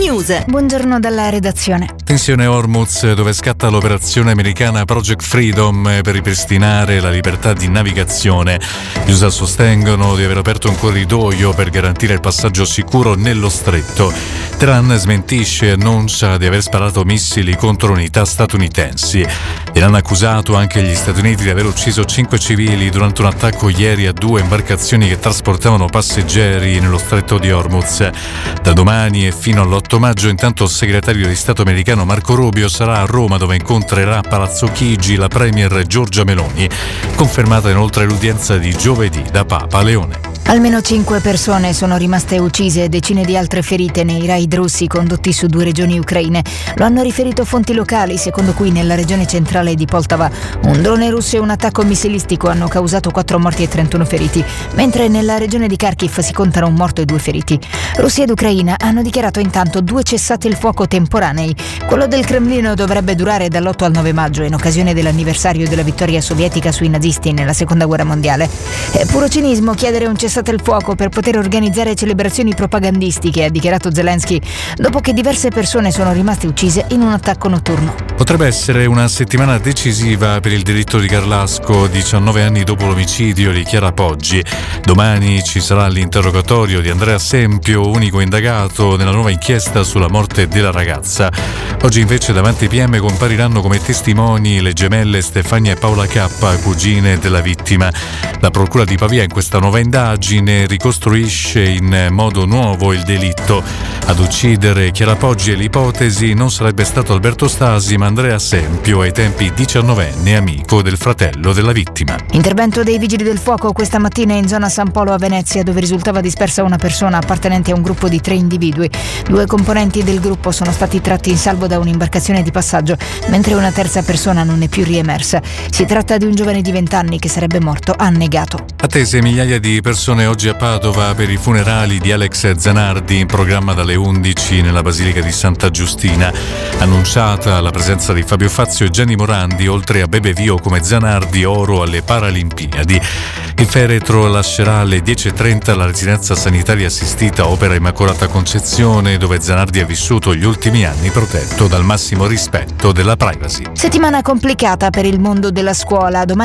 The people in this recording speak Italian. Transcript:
News. Buongiorno dalla redazione. Tensione Hormuz, dove scatta l'operazione americana Project Freedom per ripristinare la libertà di navigazione. Gli USA sostengono di aver aperto un corridoio per garantire il passaggio sicuro nello stretto. Teheran smentisce e annuncia di aver sparato missili contro unità statunitensi. Iran ha accusato anche gli Stati Uniti di aver ucciso 5 civili durante un attacco ieri a 2 imbarcazioni che trasportavano passeggeri nello stretto di Hormuz. Da domani e fino all'8 maggio, intanto, il segretario di Stato americano Marco Rubio sarà a Roma, dove incontrerà a Palazzo Chigi la premier Giorgia Meloni, confermata inoltre l'udienza di giovedì da Papa Leone. Almeno 5 persone sono rimaste uccise e decine di altre ferite nei raid russi condotti su 2 regioni ucraine. Lo hanno riferito fonti locali, secondo cui nella regione centrale di Poltava un drone russo e un attacco missilistico hanno causato 4 morti e 31 feriti, mentre nella regione di Kharkiv si contano un morto e 2 feriti. Russia ed Ucraina hanno dichiarato intanto 2 cessate il fuoco temporanei. Quello del Cremlino dovrebbe durare dall'8 al 9 maggio in occasione dell'anniversario della vittoria sovietica sui nazisti nella Seconda Guerra Mondiale. È puro cinismo chiedere un cessate il fuoco per poter organizzare celebrazioni propagandistiche, ha dichiarato Zelensky, dopo che diverse persone sono rimaste uccise in un attacco notturno. Potrebbe essere una settimana decisiva per il delitto di Carlasco, 19 anni dopo l'omicidio di Chiara Poggi. Domani ci sarà l'interrogatorio di Andrea Sempio, unico indagato nella nuova inchiesta sulla morte della ragazza. Oggi invece davanti ai PM compariranno come testimoni le gemelle Stefania e Paola K, cugine della vittima. La procura di Pavia in questa nuova indagine ricostruisce in modo nuovo il delitto. Ad uccidere Chiara Poggi e l'ipotesi non sarebbe stato Alberto Stasi, ma Andrea Sempio, ai tempi 19enne, amico del fratello della vittima. Intervento dei vigili del fuoco questa mattina in zona San Polo a Venezia, dove risultava dispersa una persona appartenente a un gruppo di 3 individui. 2 componenti del gruppo sono stati tratti in salvo da un'imbarcazione di passaggio, mentre una terza persona non è più riemersa. Si tratta di un giovane di 20 anni che sarebbe morto, ha negato. Attese migliaia di persone oggi a Padova per i funerali di Alex Zanardi, in programma dalle 11 nella Basilica di Santa Giustina. Annunciata la presenza di Fabio Fazio e Gianni Morandi, oltre a Bebe Vio come Zanardi, oro alle Paralimpiadi. Il feretro lascerà alle 10:30 la residenza sanitaria assistita Opera Immacolata Concezione, dove Zanardi ha vissuto gli ultimi anni protetto dal massimo rispetto della privacy. Settimana complicata per il mondo della scuola. Domani